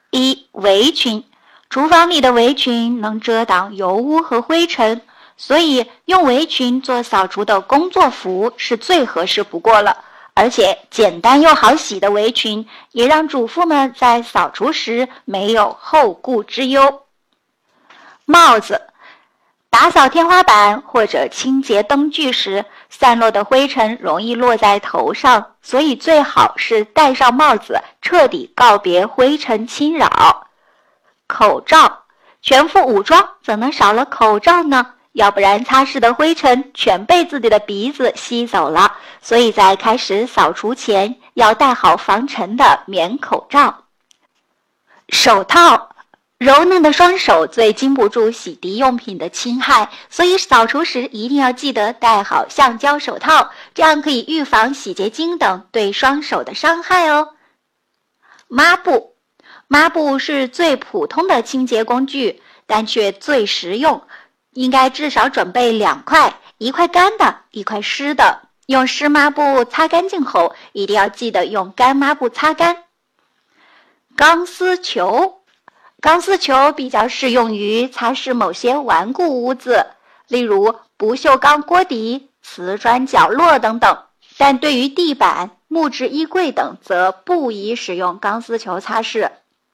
一、围裙。厨房里的围裙能遮挡油污和灰尘，所以用围裙做扫除的工作服是最合适不过了。而且简单又好洗的围裙也让主妇们在扫除时没有后顾之忧。帽子。打扫天花板或者清洁灯具时，散落的灰尘容易落在头上，所以最好是戴上帽子，彻底告别灰尘侵扰。口罩。全副武装怎能少了口罩呢？要不然擦拭的灰尘全被自己的鼻子吸走了，所以在开始扫除前要戴好防尘的棉口罩。手套。柔嫩的双手最经不住洗涤用品的侵害，所以扫除时一定要记得戴好橡胶手套，这样可以预防洗洁精等对双手的伤害哦。抹布。抹布是最普通的清洁工具，但却最实用，应该至少准备2块，一块干的，一块湿的。用湿抹布擦干净后，一定要记得用干抹布擦干。钢丝球。钢丝球比较适用于擦拭某些顽固污渍，例如不锈钢锅底、瓷砖角落等等，但对于地板、木质衣柜等则不宜使用钢丝球擦拭。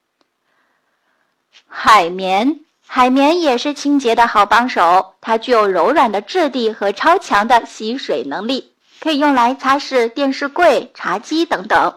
海绵。海绵也是清洁的好帮手，它具有柔软的质地和超强的吸水能力，可以用来擦拭电视柜、茶几等等。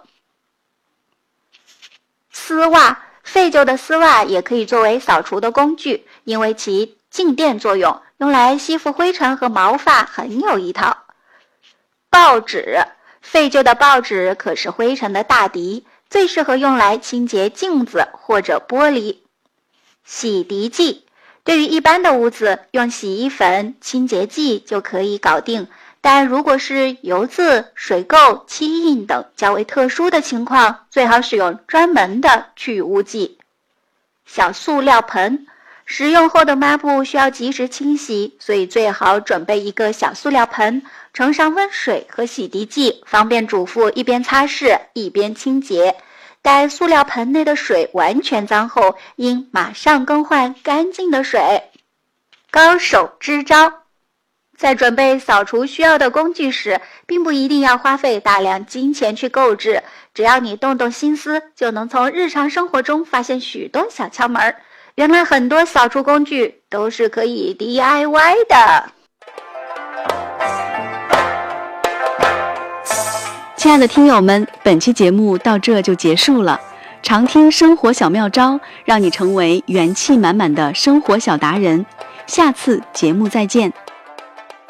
丝袜。废旧的丝袜也可以作为扫除的工具，因为其静电作用，用来吸附灰尘和毛发很有一套。报纸。废旧的报纸可是灰尘的大敌，最适合用来清洁镜子或者玻璃。洗涤剂。对于一般的污渍，用洗衣粉、清洁剂就可以搞定，但如果是油渍、水垢、漆印等较为特殊的情况，最好使用专门的去污剂。小塑料盆。使用后的抹布需要及时清洗，所以最好准备一个小塑料盆，盛上温水和洗涤剂，方便主妇一边擦拭一边清洁。待塑料盆内的水完全脏后，应马上更换干净的水。高手支招。在准备扫除需要的工具时，并不一定要花费大量金钱去购置，只要你动动心思，就能从日常生活中发现许多小窍门。原来很多扫除工具都是可以 DIY 的。 亲爱的听友们，本期节目到这就结束了。常听生活小妙招，让你成为元气满满的生活小达人。下次节目再见。